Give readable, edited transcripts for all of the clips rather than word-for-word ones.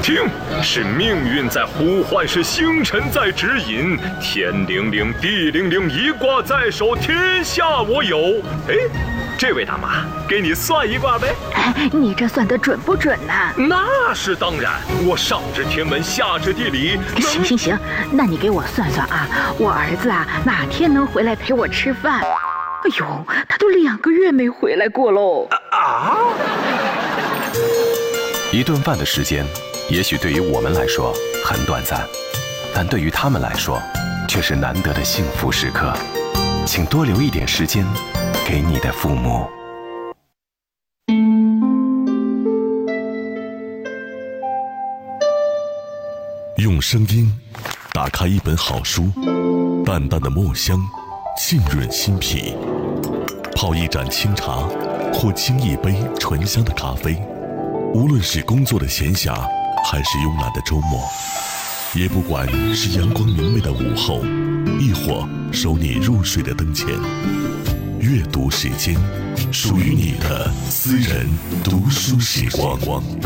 听，是命运在呼唤，是星辰在指引。天灵灵，地灵灵，一卦在手，天下我有。哎，这位大妈，给你算一卦呗。 哎，你这算得准不准呢？ 那是当然，我上知天文，下知地理。 行，那你给我算算啊，我儿子啊哪天能回来陪我吃饭？哎呦，他都2个月没回来过喽。 一顿饭的时间，也许对于我们来说很短暂，但对于他们来说，却是难得的幸福时刻。请多留一点时间给你的父母。 用声音打开一本好书，淡淡的墨香浸润心脾，泡一盏清茶，或沏一杯醇香的咖啡。无论是工作的闲暇，还是慵懒的周末，也不管是阳光明媚的午后，亦或收你入睡的灯前，阅读时间，属于你的私人读书时光。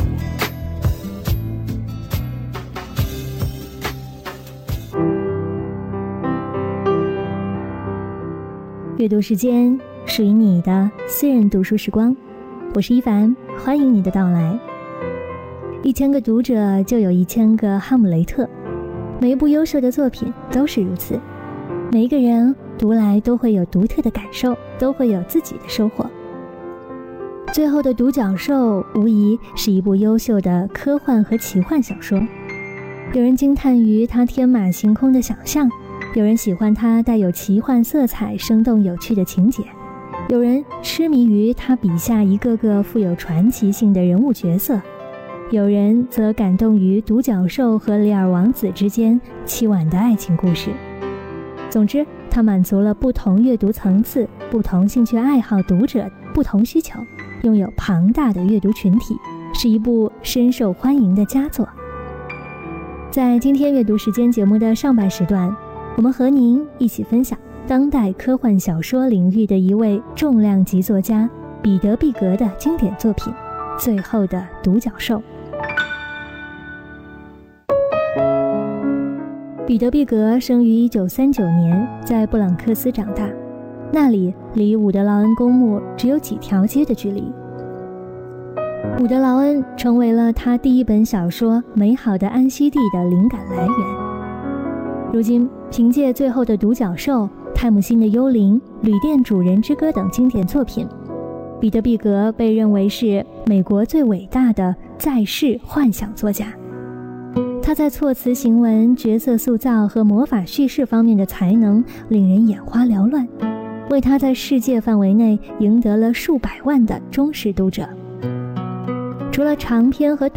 阅读时间，属于你的私人读书时光。我是一凡，欢迎你的到来。1000个读者就有1000个哈姆雷特，每一部优秀的作品都是如此。每一个人读来都会有独特的感受，都会有自己的收获。最后的独角兽无疑是一部优秀的科幻和奇幻小说。有人惊叹于它天马行空的想象，有人喜欢它带有奇幻色彩、生动有趣的情节，有人痴迷于他笔下一个个富有传奇性的人物角色，有人则感动于独角兽和里尔王子之间凄婉的爱情故事。总之，它满足了不同阅读层次、不同兴趣爱好读者不同需求，拥有庞大的阅读群体，是一部深受欢迎的佳作。在今天阅读时间节目的上半时段，我们和您一起分享当代科幻小说领域的一位重量级作家彼得·毕格的经典作品《最后的独角兽》。彼得·毕格生于1939年，在布朗克斯长大，那里离伍德劳恩公墓只有几条街的距离。伍德劳恩成为了他第一本小说《美好的安息地》的灵感来源。如今，凭借《最后的独角兽》、泰姆辛的《幽灵》、《旅店主人之歌》等经典作品，彼得·毕格被认为是美国最伟大的在世幻想作家。他在措辞行文、角色塑造和魔法叙事方面的才能令人眼花缭乱，为他在世界范围内赢得了数百万的忠实读者。除了长篇和